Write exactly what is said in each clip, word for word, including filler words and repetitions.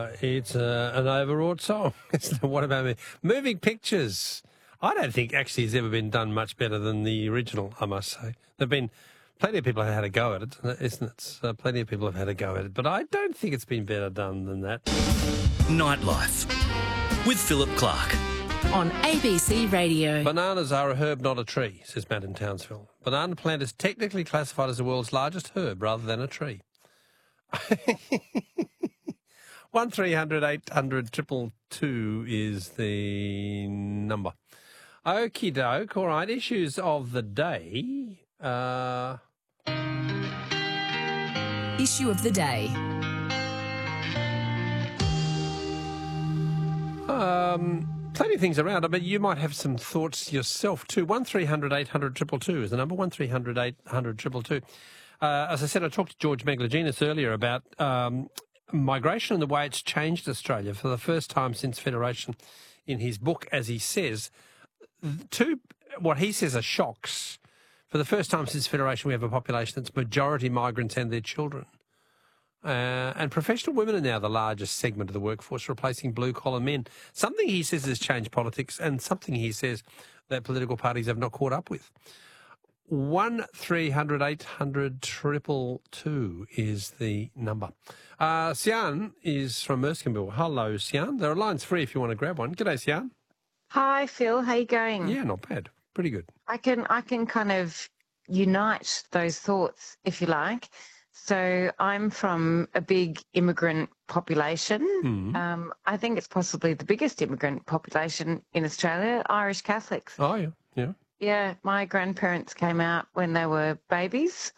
It's uh, an overwrought song. What about me? Moving Pictures. I don't think actually has ever been done much better than the original, I must say. There've been plenty of people have had a go at it, isn't it? Uh, plenty of people have had a go at it, but I don't think it's been better done than that. Nightlife with Philip Clark. On A B C Radio. Bananas are a herb, not a tree, says Matt in Townsville. Banana plant is technically classified as the world's largest herb rather than a tree. One three hundred eight hundred triple two is the number. Okie doke. All right. Issues of the day. Uh... Issue of the day. Um, plenty of things around. I mean, you might have some thoughts yourself too. One three hundred eight hundred triple two is the number. One three hundred eight hundred triple two. Uh, as I said, I talked to George Megalogenis earlier about um, migration and the way it's changed Australia for the first time since Federation. In his book, as he says, two what he says are shocks. For the first time since Federation, we have a population that's majority migrants and their children. Uh, and professional women are now the largest segment of the workforce, replacing blue-collar men. Something he says has changed politics, and something he says that political parties have not caught up with. One three hundred eight hundred triple two is the number. Uh, Sian is from Erskineville. Hello, Sian. There are lines free if you want to grab one. G'day, Sian. Hi, Phil. How you going? Yeah, not bad. Pretty good. I can I can kind of unite those thoughts, if you like. So I'm from a big immigrant population. Mm. Um, I think it's possibly the biggest immigrant population in Australia, Irish Catholics. Oh, yeah, yeah. Yeah, my grandparents came out when they were babies,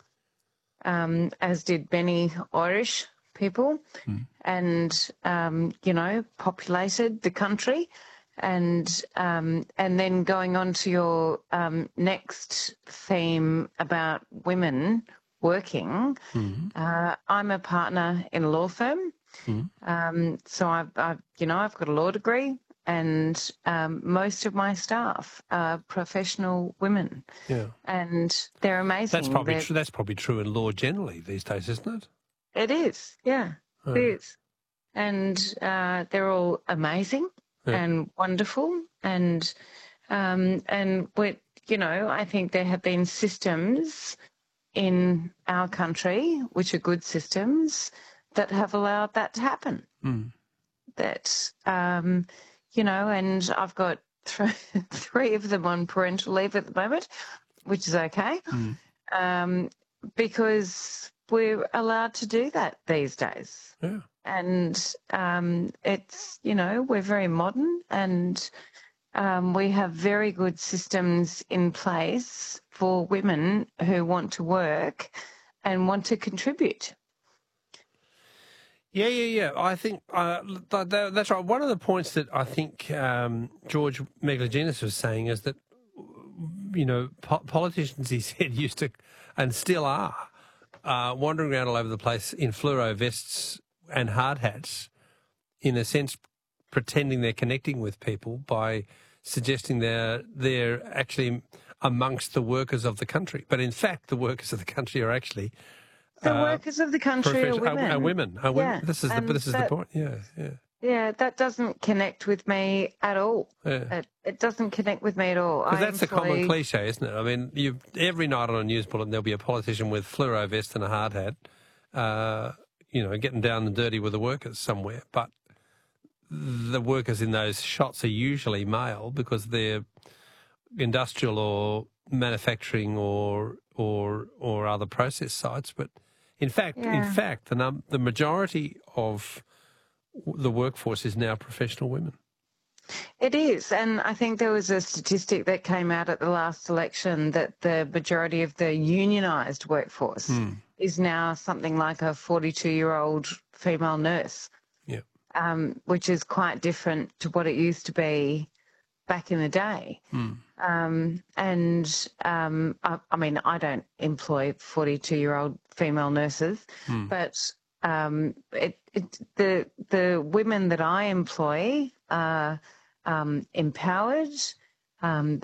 um, as did many Irish people, Mm. and, um, you know, populated the country. And um, and then going on to your um, next theme about women working, Mm. uh, I'm a partner in a law firm. Mm. Um, so I've, I've, you know, I've got a law degree, and um, most of my staff are professional women. Yeah. And they're amazing. That's probably They're, true. That's probably true in law generally these days, isn't it? It is, yeah, Oh. it is. And uh, they're all amazing. Yeah. And wonderful, and um, and what you know, I think there have been systems in our country which are good systems that have allowed that to happen. Mm. That um, you know, and I've got th- three of them on parental leave at the moment, which is okay, Mm. um, because we're allowed to do that these days. Yeah. And um, it's, you know, we're very modern, and um, we have very good systems in place for women who want to work and want to contribute. Yeah, yeah, yeah. I think uh, th- th- that's right. One of the points that I think um, George Megalogenis was saying is that, you know, po- politicians, he said, used to, and still are, uh, wandering around all over the place in fluoro vests and hard hats, in a sense, pretending they're connecting with people by suggesting they're they're actually amongst the workers of the country. But in fact, the workers of the country are actually The uh, workers of the country are women. Are, are women. Are women. Yeah, This is the and this is that, the point. Yeah, yeah. Yeah, that doesn't connect with me at all. Yeah. It, it doesn't connect with me at all. Because I that's the employ... common cliche, isn't it? I mean, you every night on a news bulletin there'll be a politician with fluoro vest and a hard hat, uh, you know, getting down and dirty with the workers somewhere. But the workers in those shots are usually male because they're industrial or manufacturing or or or other process sites. But in fact, Yeah. in fact, the num- the majority of the workforce is now professional women. It is, and I think there was a statistic that came out at the last election that the majority of the unionised workforce Mm. is now something like a forty-two-year-old female nurse, Yeah. um, which is quite different to what it used to be back in the day. Mm. Um, and, um, I, I mean, I don't employ forty-two-year-old female nurses, Mm. but um, it, it, the the women that I employ are um, empowered. Um,